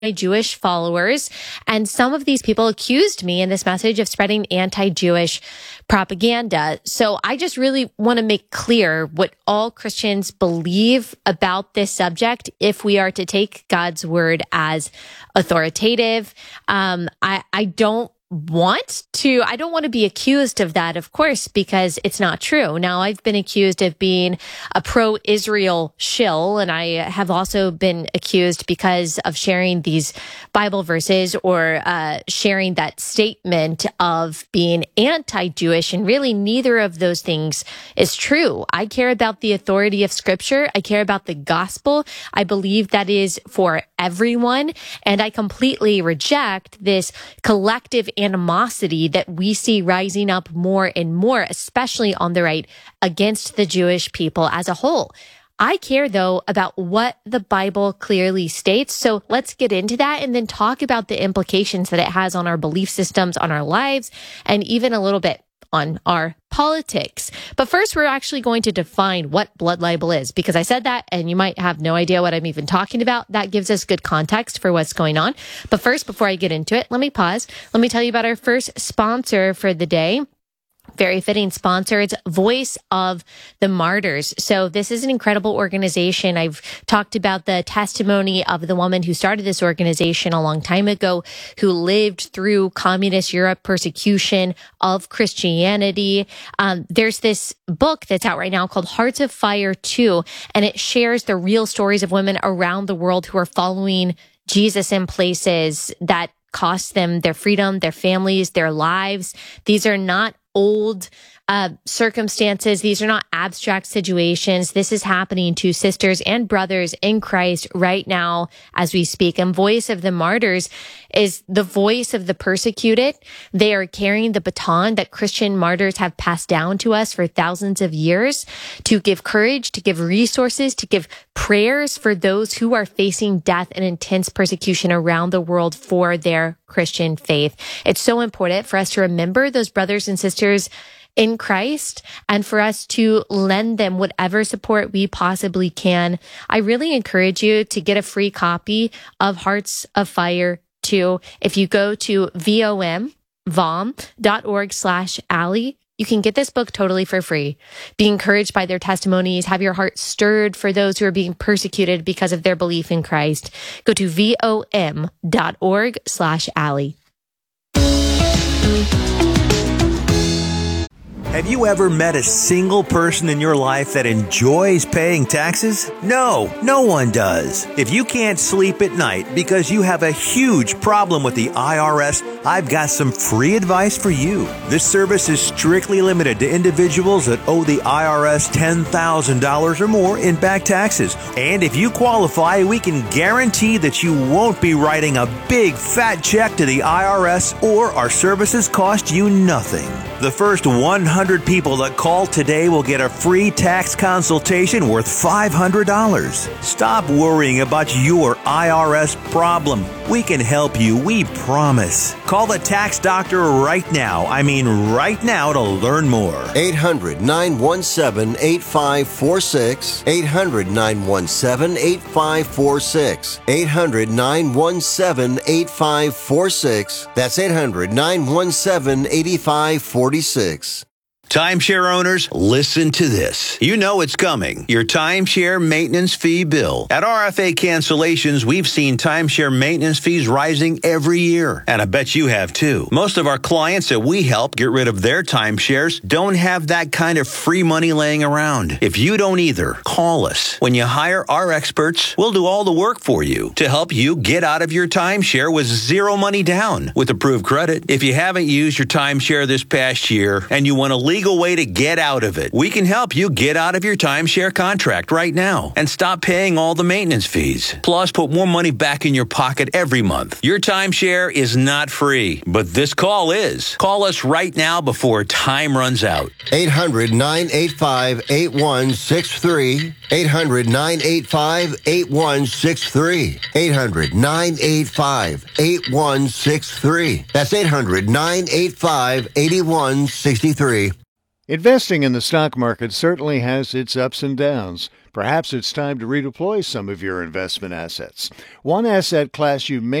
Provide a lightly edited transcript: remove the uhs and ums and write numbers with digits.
Jewish followers. And some of these people accused me in this message of spreading anti-Jewish propaganda. So I just really want to make clear what all Christians believe about this subject if we are to take God's word as authoritative. I don't want to be accused of that, of course, because it's not true. Now, I've been accused of being a pro-Israel shill, and I have also been accused because of sharing these Bible verses or sharing that statement of being anti-Jewish, and really neither of those things is true. I care about the authority of Scripture. I care about the gospel. I believe that is for everyone, and I completely reject this collective animosity that we see rising up more and more, especially on the right, against the Jewish people as a whole. I care, though, about what the Bible clearly states. So let's get into that and then talk about the implications that it has on our belief systems, on our lives, and even a little bit on our politics. But first, we're actually going to define what blood libel is, because I said that and you might have no idea what I'm even talking about. That gives us good context for what's going on. But first, before I get into it, let me pause. Let me tell you about our first sponsor for the day. Very fitting sponsor. It's Voice of the Martyrs. So this is an incredible organization. I've talked about the testimony of the woman who started this organization a long time ago, who lived through communist Europe persecution of Christianity. There's this book that's out right now called Hearts of Fire 2, and it shares the real stories of women around the world who are following Jesus in places that cost them their freedom, their families, their lives. These are not old circumstances. These are not abstract situations. This is happening to sisters and brothers in Christ right now as we speak. And Voice of the Martyrs is the voice of the persecuted. They are carrying the baton that Christian martyrs have passed down to us for thousands of years, to give courage, to give resources, to give prayers for those who are facing death and intense persecution around the world for their Christian faith. It's so important for us to remember those brothers and sisters in Christ and for us to lend them whatever support we possibly can. I really encourage you to get a free copy of Hearts of Fire 2. If you go to vom.org/Allie, you can get this book totally for free. Be encouraged by their testimonies. Have your heart stirred for those who are being persecuted because of their belief in Christ. Go to vom.org/Allie. Have you ever met a single person in your life that enjoys paying taxes? No, no one does. If you can't sleep at night because you have a huge problem with the IRS, I've got some free advice for you. This service is strictly limited to individuals that owe the IRS $10,000 or more in back taxes. And if you qualify, we can guarantee that you won't be writing a big fat check to the IRS, or our services cost you nothing. The first 100 people that call today will get a free tax consultation worth $500. Stop worrying about your IRS problem. We can help you, we promise. Call the tax doctor right now. I mean right now, to learn more. 800-917-8546. 800-917-8546. 800-917-8546. That's 800-917-8546. Timeshare owners, listen to this. You know it's coming. Your timeshare maintenance fee bill. At RFA Cancellations, we've seen timeshare maintenance fees rising every year. And I bet you have too. Most of our clients that we help get rid of their timeshares don't have that kind of free money laying around. If you don't either, call us. When you hire our experts, we'll do all the work for you to help you get out of your timeshare with zero money down with approved credit. If you haven't used your timeshare this past year and you want to legal way to get out of it, we can help you get out of your timeshare contract right now and stop paying all the maintenance fees. Plus, put more money back in your pocket every month. Your timeshare is not free, but this call is. Call us right now before time runs out. 800-985-8163. 800-985-8163. 800-985-8163. That's 800-985-8163. Investing in the stock market certainly has its ups and downs. Perhaps it's time to redeploy some of your investment assets. One asset class you may